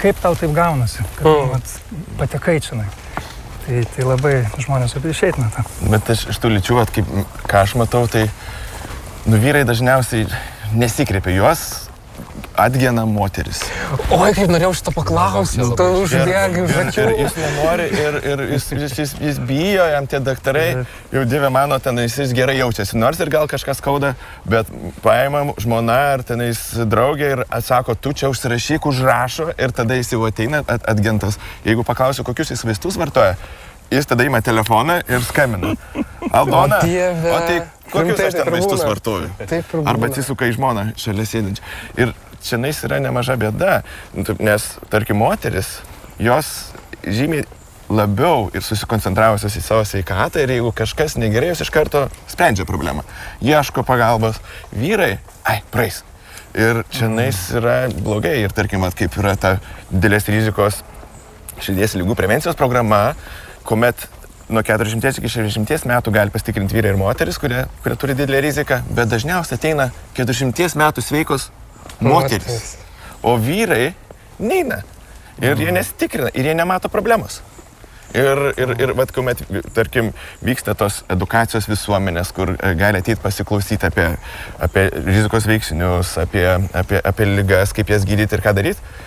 kaip tau taip gaunasi, kad patekai čionai. Tai labai žmonės išeitina tą. Bet iš tų lyčių, ką aš matau, tai vyrai dažniausiai nesikreipia, juos atgena moteris. Oi, kaip norėjau šitą paklausti, tu užbėgi už akių. Ir jis nenori, ir jis bijo, jam tie daktarai, jau Dieve mano, tenais jis gerai jaučiasi, nors ir gal kažkas skauda, bet paimam žmona ar tenais draugė ir atsako, tu čia užsirašyk, užrašo ir tada jis jau ateina atgentas. Jeigu paklausiu, kokius jis vaistus vartoja, jis tada ima telefoną ir skambina. Aldona, o tai kokius aš ten vaistus vartoju? Arba atsisuka į žmoną šalia sėdinčią. Ir šiandien yra nemaža bėda, nes, tarkim, moteris, jos žymiai labiau ir susikoncentravusios į savo sveikatą ir jeigu kažkas negerai, jos iš karto sprendžia problemą. Ieško pagalbos. Vyrai, praeis. Ir šiandien yra blogai ir, tarkim, kaip yra ta didelės rizikos širdies ligų prevencijos programa, kuomet nuo 40 iki 60 metų gali pasitikrinti vyrai ir moteris, kurie turi didelę riziką, bet dažniausiai ateina 40 metų sveikos moteris. O vyrai neina. Ir jie nesitikrina, ir jie nemato problemos. Ir kuomet, tarkim, vyksta tos edukacijos visuomenės, kur gali ateiti pasiklausyti apie rizikos veiksnius, apie ligas, kaip jas gydyti ir ką daryti,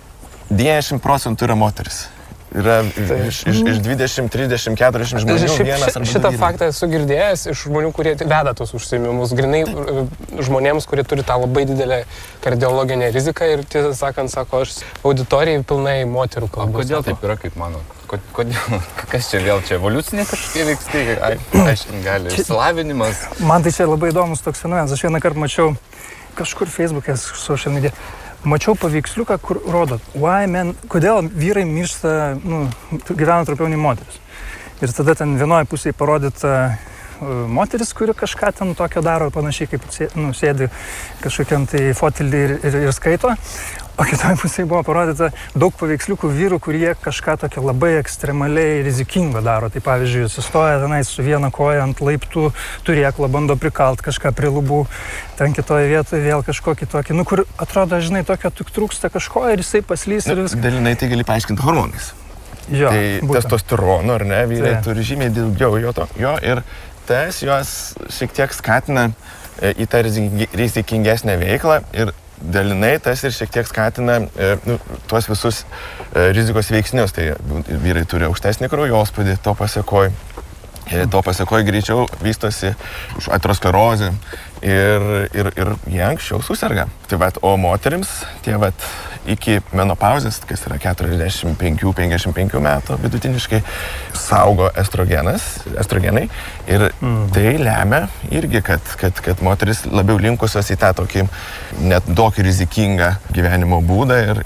90% yra moteris. Yra iš 20, 30, 40 žmonių vienas arba šitą faktą esu girdėjęs iš žmonių, kurie veda tos užsiėmimus, grinai žmonėms, kurie turi tą labai didelę kardiologinę riziką ir tiesą sakant, sako, aš auditorijai pilnai moterų kalbu. Kodėl taip yra, kaip mano? Kodėl? Kas čia vėl čia evoliucinė kažkokie veiksniai? Aiškiai gali. Išsilavinimas. Man tai čia labai įdomus toks fenomenas. Aš vieną kartą mačiau kažkur Facebook'e, social media. Mačiau paveiksliuką, kur rodo, kodėl vyrai miršta, gyvena trumpiau nei moteris. Ir tada ten vienoje pusėje parodyta moteris, kuri kažką ten tokio daro, panašiai kaip sėdi kažkokiam tai fotelį ir skaito. O kitoje pusėje buvo parodyta daug paveiksliukų vyrų, kurie kažką tokio labai ekstremaliai rizikingo daro. Tai pavyzdžiui, atsistoja tenais su viena koja ant laiptų, turėklą, bando prikalt kažką prie lubų, ten kitoje vietoje vėl kažkokį tokį, kur atrodo, žinai, tokio tik trūksta kažko ir jisai paslys ir viskas. Dalinai tai gali paaiškinti hormonais. Jo, tai testosterono, ar ne, vyrai turi žymiai daugiau jo ir tas juos šiek tiek skatina į tą rizikingesnę veiklą ir dalinai tas ir šiek tiek skatina tuos visus rizikos veiksnius. Tai vyrai turi aukštesnį kraujospūdį, to pasiekoja greičiau vystosi aterosklerozė ir jie anksčiau susirga. O moterims tie iki menopauzės, kas yra 45-55 metų vidutiniškai, saugo estrogenai ir tai lemia irgi, kad moteris labiau linkusios į tą tokį net tokį rizikingą gyvenimo būdą ir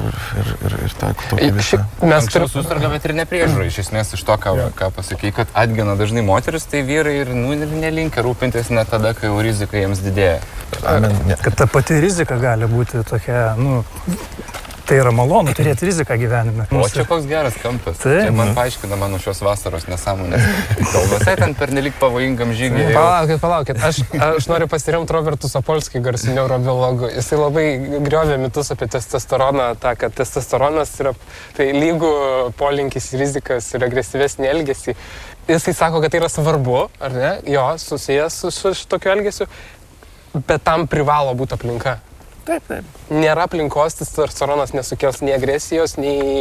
tokį visą. Mes susirga veterinapriežiūra, iš esmės iš to, ką pasakai, kad atgena dažnai moteris, tai vyrai ir nelinkia rūpintis net tada, kai jau rizika jiems didėja. Kad ta pati rizika gali būti tokia, tai yra malonu turėti riziką gyvenime. O čia koks geras kampas. Čia man paaiškina mano šios vasaros nesąmonės. Kalbose ten pernelyg pavojingam žygiai. Palaukit. Aš noriu pasiremti Robertu Sapolskį, garsiu neurobiologu. Jisai labai griovė mitus apie testosteroną, kad testosteronas yra tai lygų polinkis į rizikas ir agresyvesnį elgesį. Jisai sako, kad tai yra svarbu, ar ne? Jo, susijęs su šitokiu elgesiu, bet tam privalo būti aplinka. Taip. Nėra aplinkos, testosteronas nesukels nei agresijos,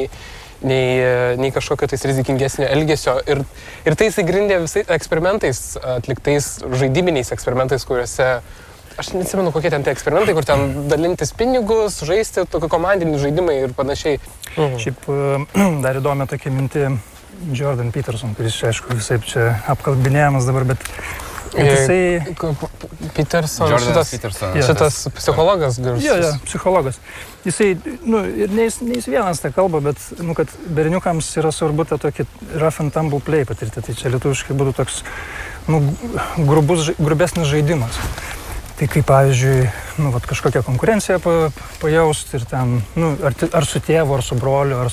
nei kažkokio tais rizikingesnio elgesio. Ir tai jisai grindė visais eksperimentais, atliktais žaidybiniais eksperimentais, kuriuose, aš neatsimenu, kokie ten tie eksperimentai, kur ten dalintis pinigus, žaisti, tokie komandiniai žaidimai ir panašiai. Šiaip dar įdomi tokia minti Jordan Peterson, kuris čia, aišku, visai čia apkalbinėjamas dabar, bet jisai... Šitas psichologas garsus. Jo, psichologas. Jisai, ir ne jis vienas tą kalba, bet, kad berniukams yra svarbu tą tokį rough and tumble play patirti. Tai čia lietuviškai būtų toks, grubesnis žaidimas. Tai kaip, pavyzdžiui, kažkokią konkurenciją pajausti ir ten, ar su tėvu, ar su broliu, ar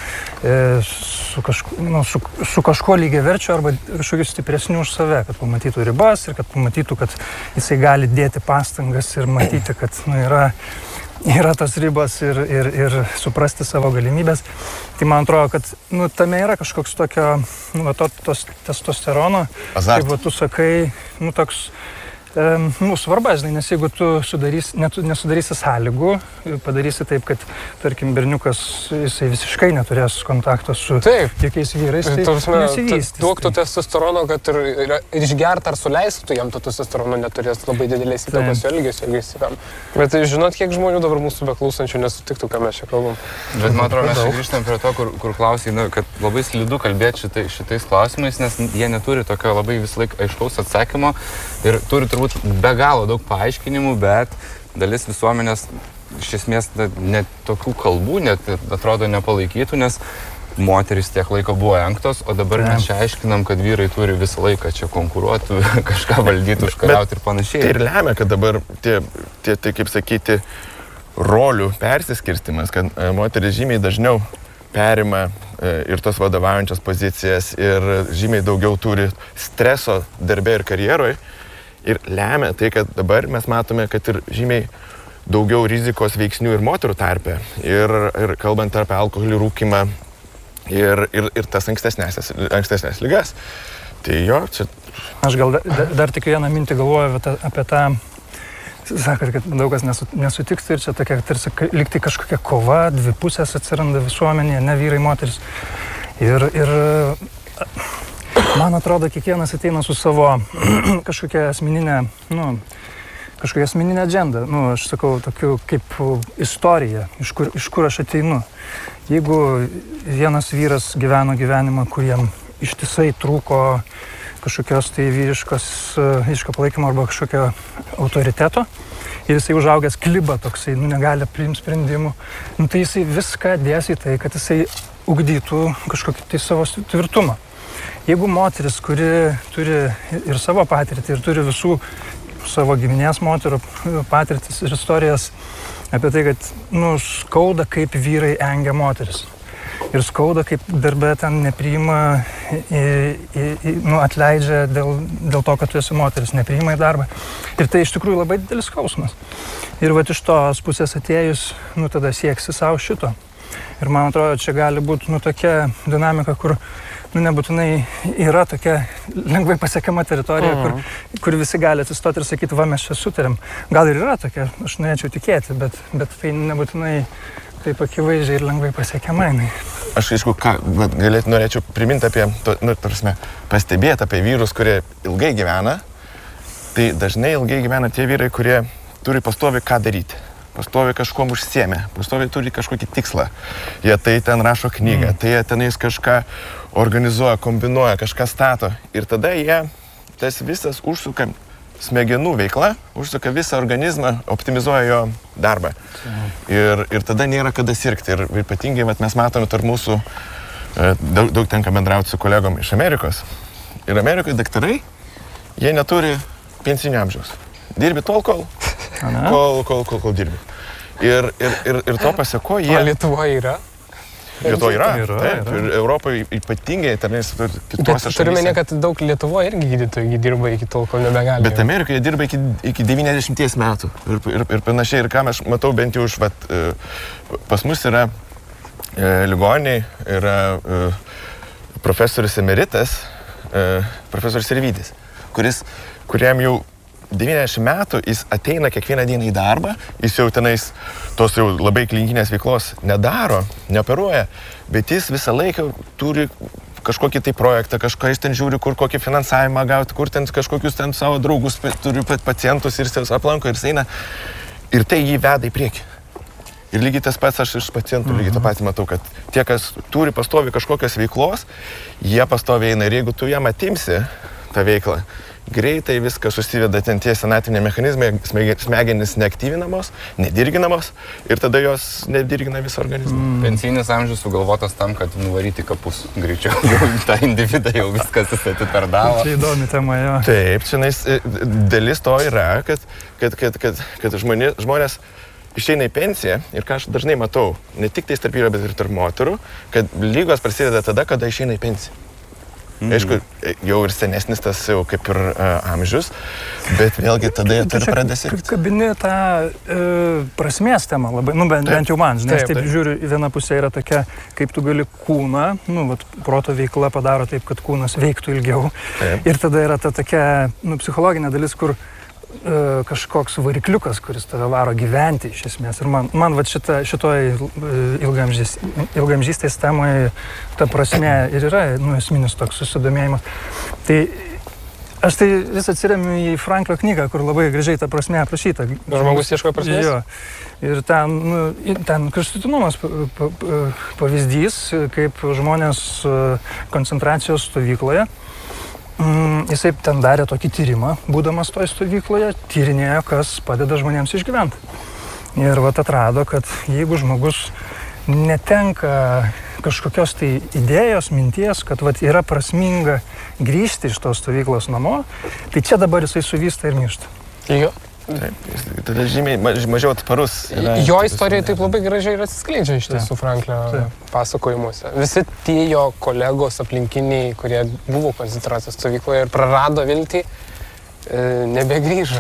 su kažkuo lygiaverčiu, arba kažkokiu stipresniu už save, kad pamatytų ribas ir kad pamatytų, kad jisai gali dėti pastangas ir matyti, kad yra yra tos ribos ir suprasti savo galimybės. Tai man atrodo, kad tame yra kažkoks tokio, tos testosterono, Azartas. kaip tu sakai, toks svarba, žinai, nes jeigu tu nesudarysi sąlygų, padarysi taip, kad, tarkim, berniukas, jisai visiškai neturės kontakto su jokiais vyrais, tai nesivystys. Duok tu testosterono, kad ir išgert ar suleistų jam to testosterono neturės labai didelės įtakos elgesio. Bet žinot, kiek žmonių dabar mūsų beklausančių nesutiktų, ką mes čia kalbam. Bet man atrodo, mes grįžtam prie to, kur klausai, kad labai slidu kalbėti šitais klausimais, nes jie neturi tokio labai vis laik aiškaus atsakymo ir turi turbūt be galo daug paaiškinimų, bet dalis visuomenės iš esmės net tokių kalbų net atrodo nepalaikytų, nes moterys tiek laiko buvo engtos, o dabar mes čia aiškinam, kad vyrai turi visą laiką čia konkuruoti, kažką valdyti, užkariauti ir panašiai. Tai ir lemia, kad dabar tie kaip sakyti, rolių persiskirstimas, kad moteris žymiai dažniau perima ir tos vadovaujančias pozicijas ir žymiai daugiau turi streso darbe ir karjeroje. Ir lemia tai, kad dabar mes matome, kad ir žymiai daugiau rizikos veiksnių ir moterų tarpe. Ir kalbant apie alkoholį, rūkimą ir tas ankstesnės ligas. Tai jo, čia... Aš gal dar tik vieną mintį galvoju apie tą, sakot, kad daug kas nesutiks ir čia tokia, tarsi likti kažkokia kova, dvi pusės atsiranda visuomenėje, ne vyrai, moteris. Ir man atrodo, kiekvienas ateina su savo kažkokia asmeninė, kažkokia asmeninė agenda. Aš sakau, tokiu kaip istorija, iš kur aš ateinu. Jeigu vienas vyras gyveno gyvenimą, kuriem ištisai trūko kažkokios tai vyriško palaikymo arba kažkokio autoriteto, ir jisai užaugęs kliba toksai, negali priimti sprendimų, tai jisai viską dės į tai, kad jisai ugdytų kažkokį tai savo tvirtumą. Jeigu moteris, kuri turi ir savo patirtį, ir turi visų savo giminės moterų patirtis ir istorijas apie tai, kad skauda, kaip vyrai engia moteris. Ir skauda, kaip darbė ten nepriima, atleidžia dėl to, kad tu esi moteris, nepriima į darbą. Ir tai iš tikrųjų labai didelis skausmas. Ir iš tos pusės atėjus, tada sieksi savo šito. Ir man atrodo, čia gali būti tokia dinamika, kur nebūtinai yra tokia lengvai pasiekiama teritorija, kur visi gali atsistoti ir sakyti, va, mes čia sutarėm. Gal ir yra tokia, aš norėčiau tikėti, bet tai nebūtinai taip akivaizdžiai ir lengvai pasiekiama. Aš, aišku, norėčiau priminti apie, pastebėti apie vyrus, kurie ilgai gyvena. Tai dažnai ilgai gyvena tie vyrai, kurie turi pastovi ką daryti. Pastovi kažkuom užsiėmė, pastovi turi kažkokį tikslą. Jie tai ten rašo knygą, tai jie tenais kažką organizuoja, kombinuoja, kažką stato. Ir tada jie tas visas užsuka smegenų veikla, užsuka visą organizmą, optimizuoja jo darbą. Ir tada nėra kada sirgti. Ir ypatingai mes matome tarp mūsų, daug tenka bendrauti su kolegom iš Amerikos. Ir Amerikoje daktarai, jie neturi pensinio amžiaus. Dirbi tol, kol dirbi. Ir to paseko jie... O Lietuvoje yra? Lietuvoje yra. Taip. Ir Europoje ypatingai, tenais kitose šalyse. Turime ne, kad daug Lietuvoje irgi gydytojai dirba iki tol, kol nebegali. Bet Amerikoje dirba iki 90 metų. Ir panašiai. Ir ką aš matau bent jau pas mus yra ligoniai, yra profesorius emeritas, profesorius Sirvydis, kuriam jau 90 metų jis ateina kiekvieną dieną į darbą, jis jau tenais tos jau labai klinikinės veiklos nedaro, neoperuoja, bet jis visą laiką turi kažkokį tai projektą, kažką jis ten žiūri, kur kokį finansavimą gauti, kur ten kažkokius ten savo draugus turi pacientus ir jis aplanko ir jis eina. Ir tai jį veda į priekį. Ir lygiai tas pats aš iš pacientų lygiai tą patį matau, kad tie, kas turi pastovi kažkokios veiklos, jie pastovi eina ir jeigu tu jam atimsi tą veiklą, greitai viskas susiveda ten tie senatviniai mechanizmai, smegenys neaktyvinamos, nedirginamos ir tada jos nedirgina visą organizmą. Pensinis amžius sugalvotas tam, kad nuvaryti kapus greičiau. Ta individą jau viskas atitardavo. Čia įdomi tema, jo. Taip, čia dalis to yra, kad žmonės išeina į pensiją ir ką aš dažnai matau, ne tik tai tarp vyrų, bet ir tarp moterų, kad lygos prasideda tada, kada išeina į pensiją. Aišku, jau ir senesnis tas jau kaip ir amžius, bet vėlgi tada jie turi pradėti. Kabini tą prasmės temą labai, bent jau man, žinai, aš taip žiūriu, viena pusė yra tokia, kaip tu gali kūną, proto veikla padaro taip, kad kūnas veiktų ilgiau. Taip. Ir tada yra ta tokia, psichologinė dalis, kur kažkoks varikliukas, kuris tave varo gyventi iš esmės. Ir man šitoj ilgamžystės temoje ta prasme ir yra esminis toks susidomėjimas. Tai aš tai vis atsiremiu į Franklio knygą, kur labai gražiai ta prasme aprašyta. Žmogus ieško prasmės? Jo. Ir ten kraštutinumas pavyzdys, kaip žmonės koncentracijos stovykloje. Jisai ten darė tokį tyrimą, būdamas toj stovykloje, tyrinėjo, kas padeda žmonėms išgyventi. Ir atrado, kad jeigu žmogus netenka kažkokios tai idėjos, minties, kad yra prasminga grįžti iš tos stovyklos namo, tai čia dabar jisai suvysta ir miršta. Jo. Taip, tada žymiai mažiau atparus. Jo istorija taip labai gražiai ir atsiskleidžia iš tiesų Franklio pasakojimuose. Visi tie jo kolegos aplinkiniai, kurie buvo koncentracijos stovykloje ir prarado viltį, nebegrįžo.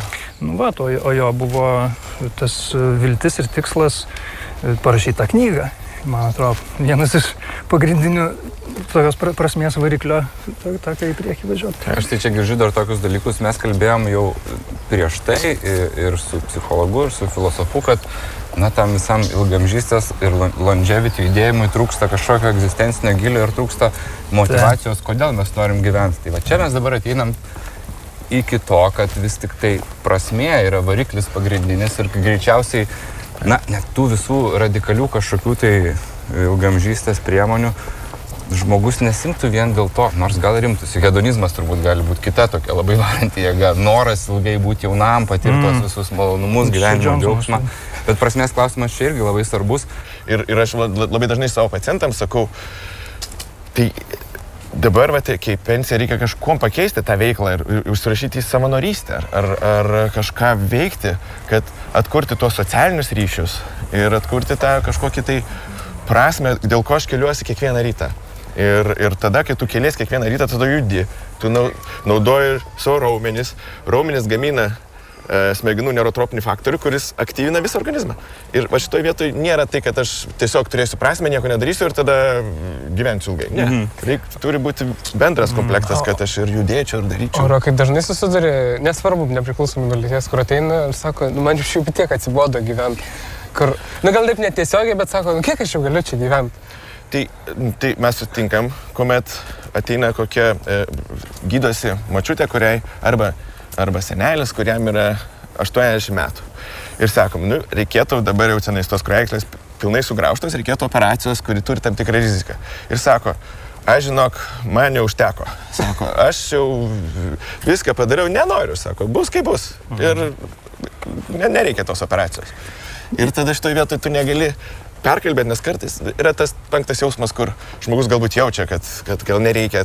O jo buvo tas viltis ir tikslas parašyti tą knygą. Man atrodo, vienas iš pagrindinių tokios prasmės variklio tokia į priekį važiuoti. Aš tai čia girdžiu dar tokius dalykus, mes kalbėjom jau prieš tai ir su psichologu, ir su filosofu, kad tam visam ilgamžystės ir longevity judėjimui trūksta kažkokio egzistencinio gilio ir trūksta motivacijos, kodėl mes norim gyventi. Tai va čia mes dabar ateinam iki to, kad vis tik tai prasmė yra variklis pagrindinis ir greičiausiai net tų visų radikalių kažkokių tai ilgamžystės priemonių žmogus nesimtų vien dėl to, nors gal rimtųsi. Hedonizmas turbūt gali būti kita tokia labai varanti jėga. Noras ilgai būti jaunam, patirtos visus malonumus, gyvenimo džiaugsmą. Bet prasmės klausimas čia irgi labai svarbus. Ir aš labai dažnai savo pacientams sakau, tai dabar, kai pensija reikia kažkuom pakeisti tą veiklą ir užsirašyti į savanorystę ar kažką veikti, kad atkurti tuos socialinius ryšius ir atkurti tą kažkokį tai prasmę, dėl ko aš keliuosi kiekvieną rytą. Ir tada, kai tu kelies kiekvieną rytą, tada judi, tu naudoji savo raumenis. Raumenis gamina smegenų neurotropinį faktorių, kuris aktyvina visą organizmą. Ir šitoj vietoj nėra tai, kad aš tiesiog turėsiu prasmę, nieko nedarysiu ir tada gyvensiu ilgai. Ne. Turi būti bendras komplektas, kad aš ir judėčiau, ir daryčiau. O kaip dažnai susiduri, nesvarbu, nepriklausomai nuo lyties, kur ateina ir sako, man jau šiaip tiek atsibodo gyventi. Kur, gal taip netiesiogiai, bet sako, kiek aš jau galiu čia gyventi? Tai mes sutinkam, kuomet ateina kokia gydosi močiutė, kuriai arba senelis, kuriam yra 80 metų. Ir sakom, reikėtų dabar jau senais tos kraujagyslės pilnai sugraužtos, reikėtų operacijos, kuri turi tam tikrą riziką. Ir sako, aš žinok, man jau užteko. Sako, aš jau viską padariau, nenoriu, sako, bus kaip bus. Ir nereikia tos operacijos. Ir tada šitoj vietoj tu negali perkalbėti, nes kartais yra tas penktas jausmas, kur žmogus galbūt jaučia, kad gal nereikia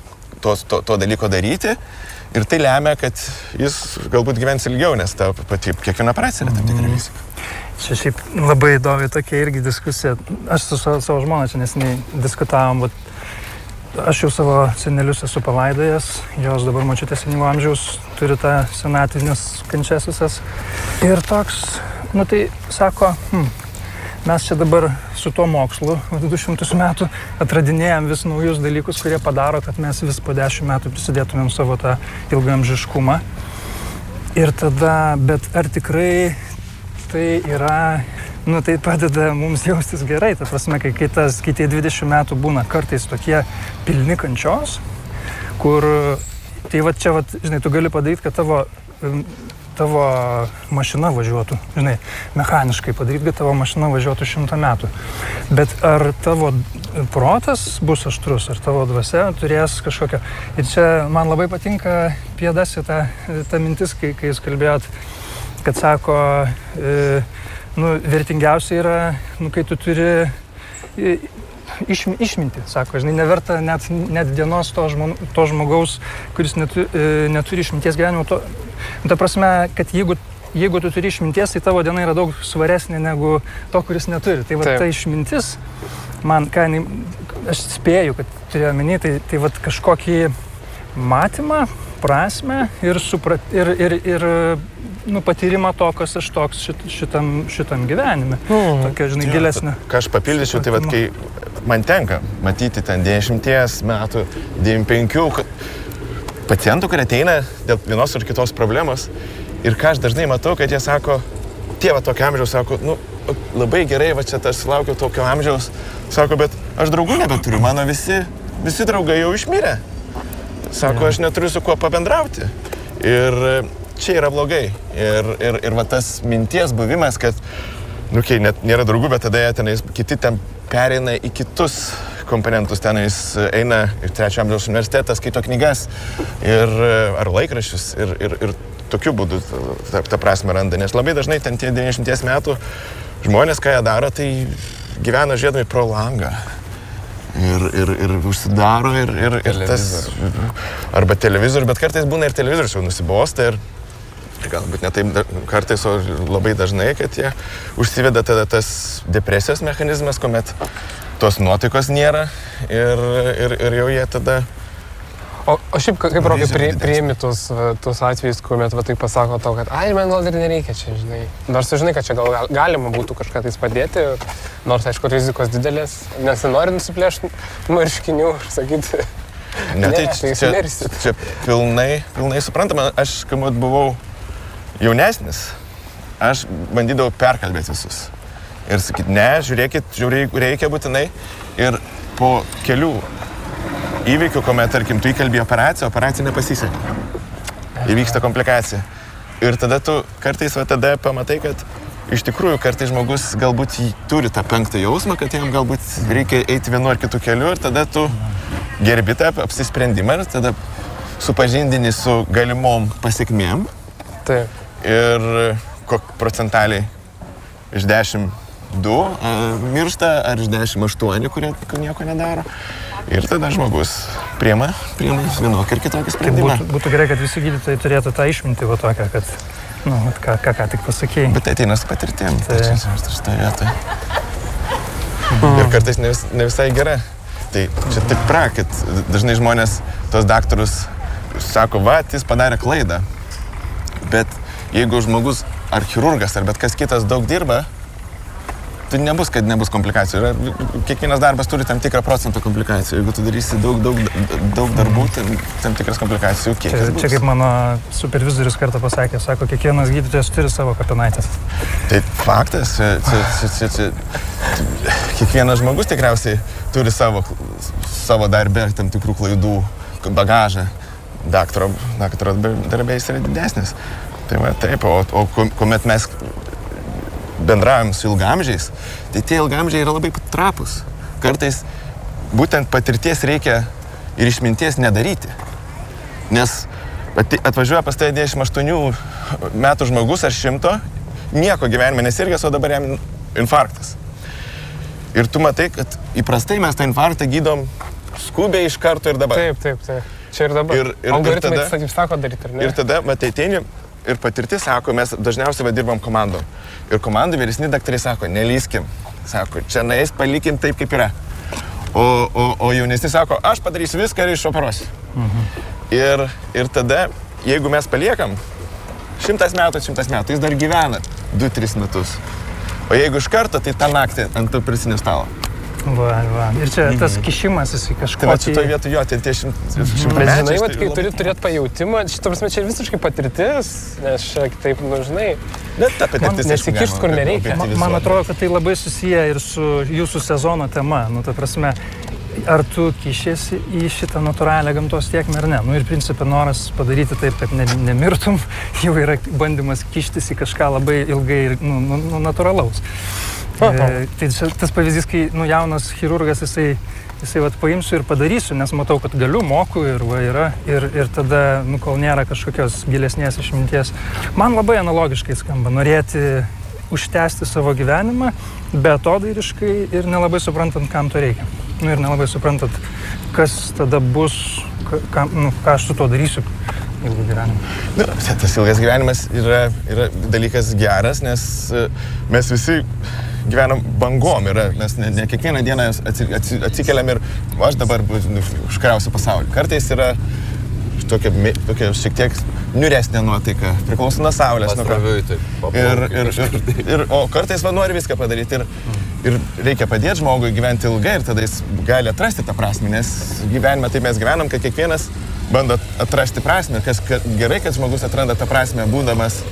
to dalyko daryti. Ir tai lemia, kad jis galbūt gyvens ilgiau, nes ta pati kiekviena operacija yra tam tikra rizika. Čia šiaip labai įdomi tokia irgi diskusija. Aš su savo žmona čia neseniai diskutavom, aš jau savo senelius esu palaidojęs, jos dabar močiutė senyvo amžiaus turi tą senatvinės kančias visas. Ir toks, tai sako, mes čia dabar su tuo mokslu 200 metų atradinėjom vis naujus dalykus, kurie padaro, kad mes vis po 10 metų prisidėtumėm savo tą ilgamžiškumą. Ir tada, bet ar tikrai tai yra, tai padeda mums jaustis gerai, ta prasme, kai tie 20 metų būna kartais tokie pilni kančios, kur, tai čia, žinai, tu gali padaryti, kad tavo mašina važiuotų, žinai, mechaniškai padaryti, kad tavo mašina važiuotų 100 metų. Bet ar tavo protas bus aštrus, ar tavo dvasia turės kažkokią. Ir čia man labai patinka Piedasi ta mintis, kai jūs kalbėjot, kad sako, vertingiausia yra, kai tu turi išminti, sako, žinai, neverta net dienos to žmogaus, kuris neturi išminties gyvenimo. Ta prasme, kad jeigu tu turi išminties, tai tavo diena yra daug svaresnė negu to, kuris neturi. Tai ta išmintis, aš spėju, kad turėjau minį, tai vat kažkokį matymą, prasmę ir patyrimą to, kas aš toks šitam gyvenime. Tokia, žinai, gilesnė. Ką aš papildyčiau, tai vat, kai man tenka matyti ten 90 metų, 95 pacientų, kurie ateina dėl vienos ar kitos problemos ir ką aš dažnai matau, kad jie sako, tie va tokio amžiaus, sako, nu, labai gerai, va čia aš laukiu tokio amžiaus, sako, bet aš draugų nebeturiu, mano visi draugai jau išmirė. Sako, aš neturiu su kuo pabendrauti. Ir čia yra blogai. Ir va tas minties buvimas, kad, nu, kai net nėra draugų, bet tada tenais kiti ten pereina į kitus komponentus, tenais eina ir 3 amžiaus universitetas, skaito knygas ar laikraščius ir tokiu būdu tą prasme randa. Nes labai dažnai ten tie 90 metų žmonės, ką jie daro, tai gyvena žiūrėdami pro langą. Ir užsidaro ir tas, arba televizorių, bet kartais būna ir televizorius jau nusibosta ir galbūt ne taip kartais, o labai dažnai, kad jie užsiveda tada tas depresijos mechanizmas, kuomet tos nuotaikos nėra ir jau jie tada... O šiaip kaip Rokai priimi tus atvejus, kuomet va taip pasako tau, kad man gal ir nereikia čia, žinai. Nors žinai, kad čia gal galima būtų kažką tais padėti, nors aišku rizikos didelės, nesinori nusiplėšti marškinių ir sakyti, ne, tai čia pilnai suprantama. Aš, kai buvau jaunesnis, aš bandydavau perkalbėti visus. Ir sakyti, ne, žiūrėkit, reikia būtinai. Ir po kelių įvykių, kuomet, tarkim, tu įkalbį operacija nepasisekė. Įvyksta komplikacija. Ir tada tu kartais tada pamatai, kad iš tikrųjų kartais žmogus galbūt turi tą 5. jausmą, kad jam galbūt reikia eiti vienu ar kitu keliu ir tada tu gerbi tą apsisprendimą ir tada supažindini su galimom pasekmėm. Taip. Ir procentaliai iš 10 2 miršta ar iš 10 8, kurie nieko nedaro. Ir tada žmogus priima vienokį ir kitokį sprendimą. Būtų gerai, kad visi gydytojai turėtų tą išmintį va tokią, kad, nu, ką tik pasakėjai. Bet ateina su patirtim, tai šitoj vietoj. Ir kartais ne visai gera. Tai čia tik kad dažnai žmonės tos daktarus sako, va, jis padarė klaidą. Bet jeigu žmogus ar chirurgas, ar bet kas kitas daug dirba, tai nebus, kad nebus komplikacijų. Kiekvienas darbas turi tam tikrą procentą komplikacijų. Jeigu tu darysi daug darbų, tai tam tikras komplikacijų kiekis bus. Čia kaip mano supervizorius kartą pasakė, sako, kiekvienas gydytojas turi savo kapinaitės. Tai faktas, kiekvienas žmogus tikriausiai turi savo darbę tam tikrų klaidų bagažą. Daktaro darbė jis yra didesnis. Tai va, taip, o kuomet mes bendraujam su ilgamžiais, tai tie ilgamžiai yra labai trapus. Kartais būtent patirties reikia ir išminties nedaryti. Nes atvažiuoja pas tai 98 metų žmogus ar 100, nieko gyvenime nesirgęs, o dabar jam infarktas. Ir tu matai, kad įprastai mes tą infarktą gydom skubiai iš karto ir dabar. Taip. Čia ir dabar. Algoritmai taip sako daryti, ar ne? Ir tada, ateini ir patirtis sako, mes dažniausiai dirbam komandom. Ir komandų vyresni daktariai sako, nelyskim. Sako, čia nueis, palikim taip, kaip yra. O jaunesni sako, aš padarysiu viską ir išoperuosiu. Ir tada, jeigu mes paliekam 100 metų, jis dar gyvena 2-3 metus. O jeigu iš karto, tai tą naktį ant operacinio stalo. Va. Ir čia tas kišimasis į kažkokį... Tai va, šitoj vietoj jo, tie šimtamečiai... Bet žinai, vat, kai turi turėti pajautimą, šitą prasme, čia visiškai patirtis, nes čia taip, nu, žinai, nesikiršt, kur nereikia. Man atrodo, kad tai labai susiję ir su jūsų sezono tema. Nu, ta prasme, ar tu kišiesi į šitą natūralią gamtos tėkmę ar ne? Nu, ir principė noras padaryti taip, kad nemirtum, jau yra bandymas kištis į kažką labai ilgai ir natūralaus. Tai tas pavyzdys, kai jaunas chirurgas, jisai vat paimsiu ir padarysiu, nes matau, kad galiu, moku ir va yra. Ir tada, kol nėra kažkokios gilesnės išminties. Man labai analogiškai skamba norėti užtęsti savo gyvenimą, beatodairiškai ir nelabai suprantant, kam to reikia. Ir nelabai suprantant, kas tada bus, ką aš su to darysiu ilgą gyvenimą. Tas ilgas gyvenimas yra dalykas geras, nes mes visi gyvenam bangom, mes ne kiekvieną dieną atsikeliam ir aš dabar užkariausiu pasaulį. Kartais yra tokia šiek tiek niuresnė nuotaika, priklauso nuo saulės. O kartais nori viską padaryti ir reikia padėti žmogui gyventi ilgai ir tada jis gali atrasti tą prasmę, nes gyvenime taip mes gyvenam, kad kiekvienas bando atrasti prasmę, kas gerai, kad žmogus atranda tą prasmę būdamas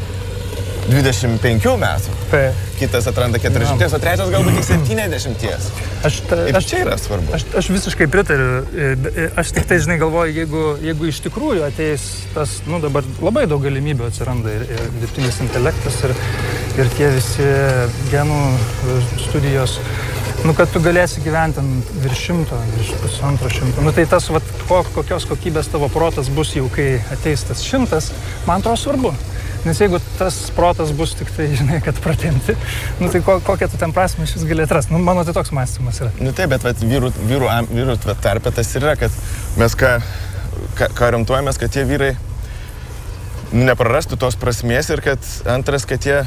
25 metų, kitas atranda 40, o trečias galbūt tik 70. Ir čia yra svarbu. Aš visiškai pritariu. Aš tik tai, žinai, galvoju, jeigu iš tikrųjų ateis tas, dabar labai daug galimybių atsiranda ir dirbtinis intelektas ir tie visi genų studijos, kad tu galėsi gyventi virš 100, virš 150. Tai tas, kokios kokybės tavo protas bus jau, kai ateis tas 100, man atrodo svarbu. Nes jeigu tas protas bus tik tai, žinai, kad pratemti, tai kokią tu ten prasmę šis gali atrasti. Mano tai toks mąstymas yra. Taip, bet vyrų tarpe tas yra, kad mes ką orientuojamės, kad tie vyrai neprarastų tos prasmės ir kad antras, kad jie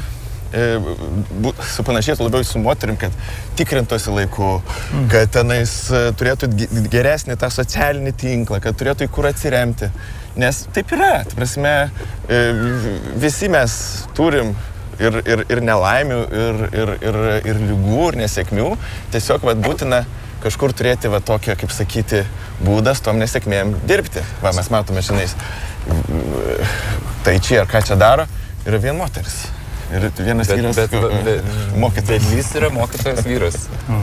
supanašėtų labiau su moterim, kad tikrintosi laiku, kad tenais turėtų geresnį tą socialinį tinklą, kad turėtų į kur atsiremti. Nes taip yra, prasme, visi mes turim ir nelaimių, ir lygų, ir nesėkmių. Tiesiog būtina kažkur turėti tokią, kaip sakyti, būdą su tom nesėkmėm dirbti. Mes matome šiandien, tai čia ar ką čia daro, yra vien moteris. Ir vienas vyras mokytojas. Jis yra mokytojas vyras.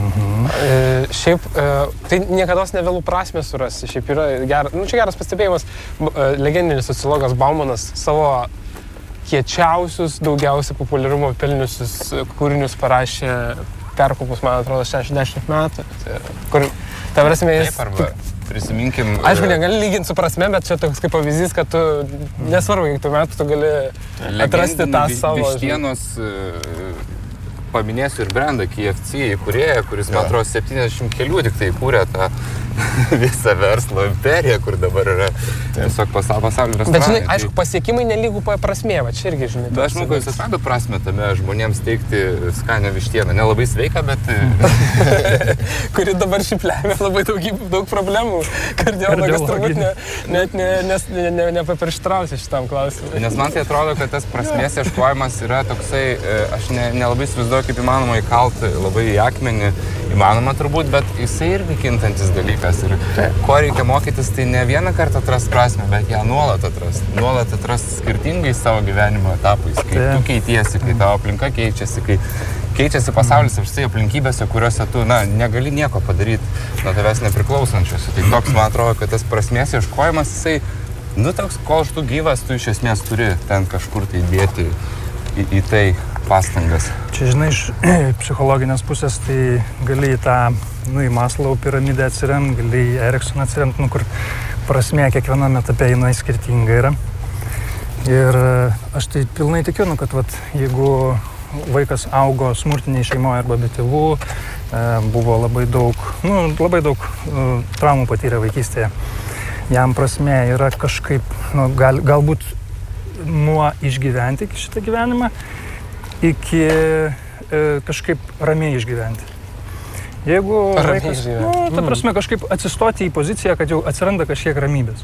Šiaip, tai niekados nevėlų prasmę surasti. Šiaip yra čia geras pastebėjimas. Legendinis sociologas Baumanas savo kiečiausius, daugiausiai populiarumo pelniusius kūrinius parašė perkopus, man atrodo, 60 metų. Kur, ta prasme, jis... Prisiminkim... Aišku, negali lyginti su prasme, bet čia toks kaip pavyzdys, kad tu, nesvarbu, kiek tų metų tu gali atrasti tą savo... Vištienos, paminėsiu ir brandą KFC įkūrėją, kuris, man atrodo, 70 kelių tik tai įkūrė tą visą verslo imperiją, kur dabar yra tiesiog pasaulio restoranai. Bet, žinai, aišku, pasiekimai nelygų prasmė, va čia irgi, žinai. Bet aš manau, jis atrado prasmę tame žmonėms teikti skanią vištieną. Nelabai sveika, bet... Kuri dabar šiaip lemia labai daug problemų. Kardiologas turbūt net nepaprieštrausi šitam klausimui. Nes man tai atrodo, kad tas prasmės ieškojimas yra toksai, aš nelabai įsivaizduoju, kaip įmanoma įkalti labai į akmenį. Įmanoma turbūt, bet jisai irgi kintantis dalykas. Ir ko reikia mokytis, tai ne vieną kartą atrast prasmę, bet ją nuolat atrast. Nuolat atrast skirtingais savo gyvenimo etapais. Kai tu keitiesi, kai tavo aplinka keičiasi, kai keičiasi pasaulis apštai aplinkybėse, kuriuose tu, negali nieko padaryti nuo tavęs nepriklausančiuose. Tai toks, man atrodo, kad tas prasmės ieškojimas, jisai, toks, kol tu gyvas, tu iš esmės turi ten kažkur tai dėti į tai pastangas. Čia, žinai, iš psichologinės pusės, tai gali į tą, į Maslow piramidę atsiremti, gali į Eriksoną atsiremti, kur prasmė kiekviename etape jinai skirtinga yra. Ir aš tai pilnai tikiu, kad jeigu vaikas augo smurtiniai šeimoje arba be tėvų, buvo labai daug traumų patyrė vaikystėje. Jam prasmė yra kažkaip, galbūt nuo išgyventi šitą gyvenimą iki kažkaip ramiai išgyventi. Jeigu vaikas, ta prasme, kažkaip atsistoti į poziciją, kad jau atsiranda kažkiek ramybės.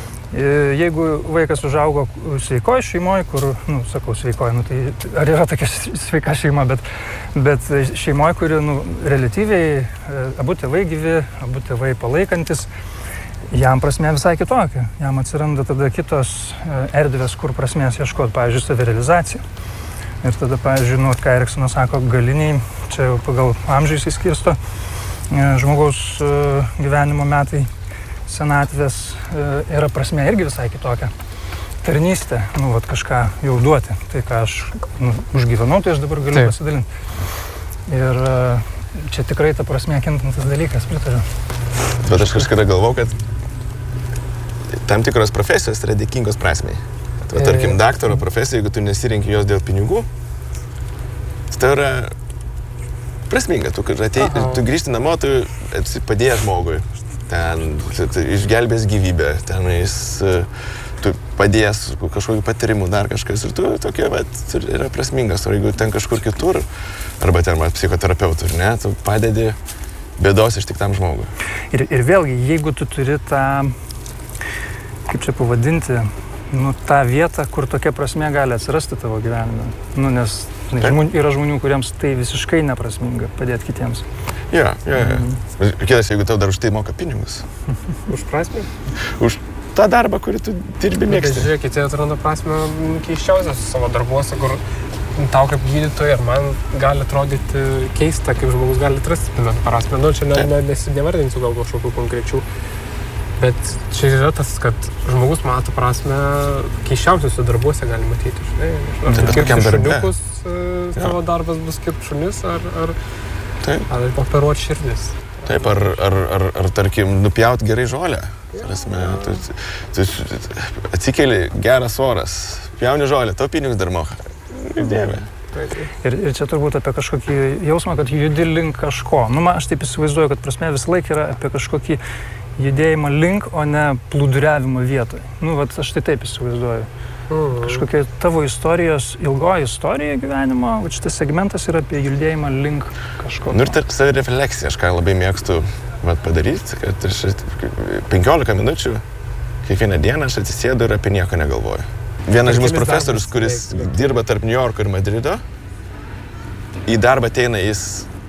Jeigu vaikas užaugo sveikoje šeimoje, kur, sakau sveikoje, tai ar yra tokia sveika šeima, bet šeimoje, kuri, relatyviai abu tėvai gyvi, abu tėvai palaikantis, jam prasmė visai kitokia. Jam atsiranda tada kitos erdvės, kur prasmės ieškoti, pavyzdžiui, savirealizacija. Ir tada, pavyzdžiui, ką Eriksonas sako, galiniai, čia jau pagal amžių įsiskirsto, žmogaus gyvenimo metai, senatvės yra prasmė irgi visai kitokia. Tarnystė, kažką jau duoti. Tai, ką aš užgyvenau, tai aš dabar galiu pasidalinti. Ir čia tikrai ta prasmė kintantis dalykas, pritariu. Bet aš kažkada galvau, kad tam tikros profesijos yra dėkingos prasmei. Tarkim, daktaro profesija, jeigu tu nesirinki jos dėl pinigų, tai yra prasminga. Tu grįžti namo, tu padėjai žmogui. Ten išgelbės gyvybę, tu padės kažkokiu patyrimu, dar kažkas. Ir tu tokia, yra prasmingas. O jeigu ten kažkur kitur, arba ten psichoterapeutų, ne, tu padedi bėdos ištiktam žmogui. Ir vėlgi, jeigu tu turi tą, kaip čia pavadinti, tą vietą, kur tokia prasmė gali atsirasti tavo gyvenime. Nes yra žmonių, kuriems tai visiškai neprasminga padėti kitiems. Jo. Kitas, jeigu tau dar už tai moka pinigus. Už prasmę? Už tą darbą, kurį tu dirbi mėgsti. Bet žiūrėk, kiti atranda prasmę keiščiausias savo darbuose, kur tau kaip gydytojai ir man gali atrodyti keista, kaip žmogus gali atrasti prasmę. Čia nevardinsiu gal kažkokių konkrečių. Bet čia yra tas, kad žmogus mato prasmę keiščiausiuose darbuose gali matyti, žinai. Ar kirpti šuniukus, tavo darbas bus kirpti šunis, ar operuoti širdis. Taip, ar tarkim, nupjaut gerai žolę. Tu atsikeli, geras oras, pjauni žolę, tau pinigus dar moka. Dieve. Ir čia turbūt apie kažkokį jausmą, kad judi link kažko. Aš taip įsivaizduoju, kad prasmė visą laiką yra apie kažkokį judėjimą link, o ne plūduriavimą vietoje. Aš tai taip įsivaizduoju. Kažkokia tavo istorijos, ilgoji istorija gyvenimo, šitas segmentas yra apie judėjimą link kažko. Ir savirefleksija, aš ką labai mėgstu padaryti, kad aš 15 minučių kiekvieną dieną aš atsisėdu ir apie nieko negalvoju. Vienas žymus profesorius, kuris dirba tarp New Yorko ir Madrido, į darbą ateina jis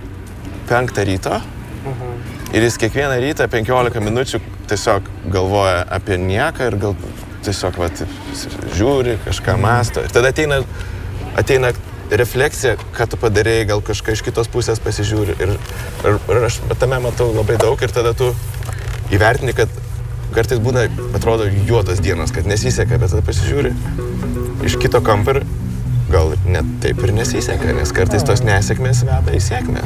5 ryto ir jis kiekvieną rytą 15 minučių tiesiog galvoja apie nieką ir gal tiesiog žiūri, kažką mąsto. Ir tada ateina refleksija, ką tu padarėjai, gal kažką iš kitos pusės pasižiūri. Ir aš tame matau labai daug ir tada tu įvertini, kad kartais būna, atrodo, juodos dienos, kad nesiseka, bet tada pasižiūri iš kito kampo ir gal net taip ir nesiseka, nes kartais tos nesėkmės veda į sėkmę.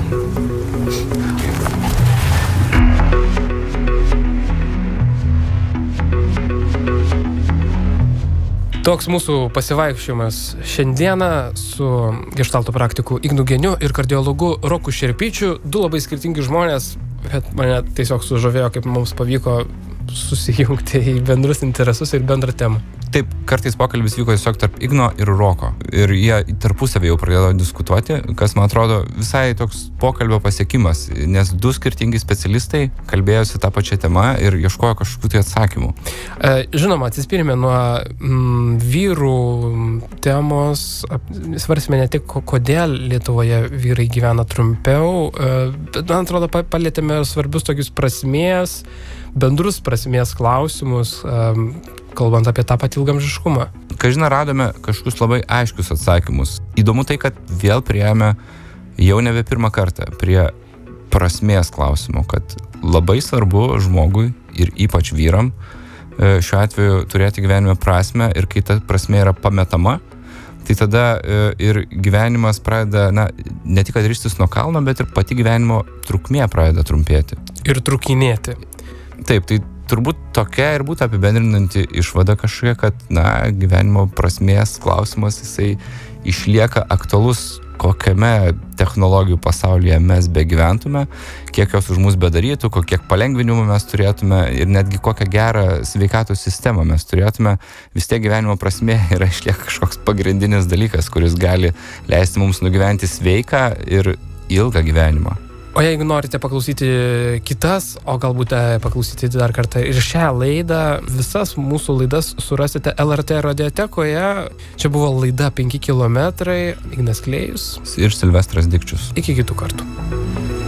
Toks mūsų pasivaikščiojimas šiandieną su geštalto praktiku Ignu Geniu ir kardiologu Roku Šerpyčiu. 2 labai skirtingi žmonės, bet mane tiesiog sužavėjo, kaip mums pavyko susijungti į bendrus interesus ir bendrą temą. Taip, kartais pokalbis vyko tiesiog tarp Igno ir Roko. Ir jie tarpusavį jau pradėjo diskutuoti, kas, man atrodo, visai toks pokalbio pasiekimas, nes 2 skirtingi specialistai kalbėjosi tą pačią temą ir ieškojo kažkokių tai atsakymų. Žinoma, atsispyrėme nuo vyrų temos, svarsime ne tik, kodėl Lietuvoje vyrai gyvena trumpiau, bet, man atrodo, palėtėme svarbius tokius bendrus prasmės klausimus, kalbant apie tą patį ilgaamžiškumą. Kažina, radome kažkokius labai aiškius atsakymus. Įdomu tai, kad vėl priėjome jau nebe pirmą kartą prie prasmės klausimo, kad labai svarbu žmogui ir ypač vyram šiuo atveju turėti gyvenime prasmę ir kai ta prasmė yra pametama, tai tada ir gyvenimas pradeda, ne tik ristis nuo kalno, bet ir pati gyvenimo trukmė pradeda trumpėti. Ir trukinėti. Taip, tai turbūt tokia ir būtų apibendrinanti išvada kažkokia, kad, gyvenimo prasmės klausimas, jisai išlieka aktualus, kokiame technologijų pasaulyje mes begyventume, kiek jos už mus bedarytų, kiek palengvinimų mes turėtume ir netgi kokią gerą sveikatos sistemą mes turėtume, vis tiek gyvenimo prasmė yra išlieka kažkoks pagrindinis dalykas, kuris gali leisti mums nugyventi sveiką ir ilgą gyvenimą. O jeigu norite paklausyti kitas, o galbūt paklausyti dar kartą ir šią laidą, visas mūsų laidas surasite LRT radiotekoje. Čia buvo laida 5 kilometrai, Ignas Klėjus ir Silvestras Dikčius. Iki kitų kartų.